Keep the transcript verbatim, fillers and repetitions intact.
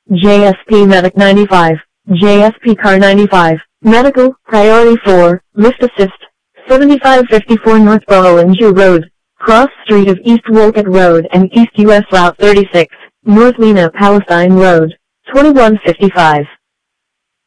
J S P Medic ninety-five, J S P Car ninety-five, Medical, Priority four, Lift Assist, seventy-five fifty-four North Bollinger Road, Cross Street of East Wolcott Road and East U S Route thirty-six, North Lena Palestine Road, twenty-one fifty-five.